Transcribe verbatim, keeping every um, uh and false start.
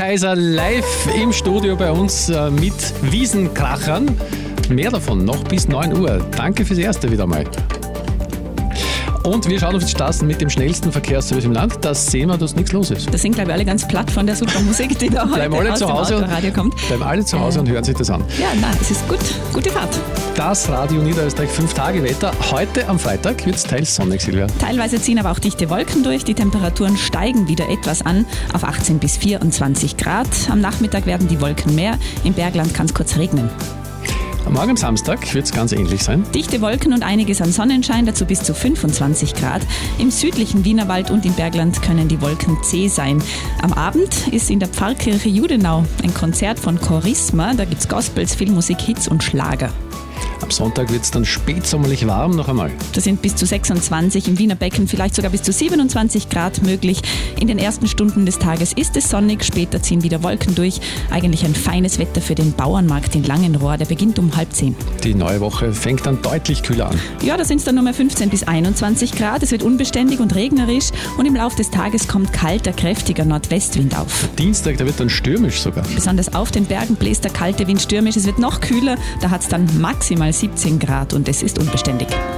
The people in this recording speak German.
Womanizer live im Studio bei uns äh, mit Wiesenkrachern. Mehr davon noch bis neun Uhr. Danke fürs Erste wieder mal. Und wir schauen auf die Straßen mit dem schnellsten Verkehrsservice im Land. Das sehen wir, dass nichts los ist. Da sind, glaube ich, alle ganz platt von der super Musik, die da heute alle aus zu dem Hause Autoradio kommt. Bleiben alle zu Hause äh, und hören sich das an. Ja, nein, es ist gut. Gute Fahrt. Das Radio Niederösterreich fünf Tage Wetter. Heute am Freitag wird es teils sonnig, Silvia. Teilweise ziehen aber auch dichte Wolken durch. Die Temperaturen steigen wieder etwas an auf achtzehn bis vierundzwanzig Grad. Am Nachmittag werden die Wolken mehr. Im Bergland kann es kurz regnen. Morgen am Samstag wird es ganz ähnlich sein. Dichte Wolken und einiges an Sonnenschein, dazu bis zu fünfundzwanzig Grad. Im südlichen Wienerwald und im Bergland können die Wolken zäh sein. Am Abend ist in der Pfarrkirche Judenau ein Konzert von Chorisma. Da gibt es Gospels, Filmmusik, Hits und Schlager. Am Sonntag wird es dann spätsommerlich warm noch einmal. Da sind bis zu sechsundzwanzig, im Wiener Becken vielleicht sogar bis zu siebenundzwanzig Grad möglich. In den ersten Stunden des Tages ist es sonnig, später ziehen wieder Wolken durch. Eigentlich ein feines Wetter für den Bauernmarkt in Langenrohr, der beginnt um halb zehn. Die neue Woche fängt dann deutlich kühler an. Ja, da sind es dann nur mehr fünfzehn bis einundzwanzig Grad. Es wird unbeständig und regnerisch und im Laufe des Tages kommt kalter, kräftiger Nordwestwind auf. Dienstag, da wird dann stürmisch sogar. Besonders auf den Bergen bläst der kalte Wind stürmisch. Es wird noch kühler, da hat es dann maximal siebzehn Grad und es ist unbeständig.